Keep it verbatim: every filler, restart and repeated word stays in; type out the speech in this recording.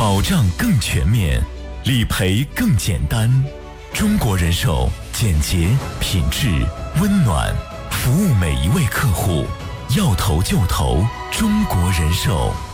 保障更全面，理赔更简单。中国人寿，简洁、品质、温暖，服务每一位客户，要投就投中国人寿。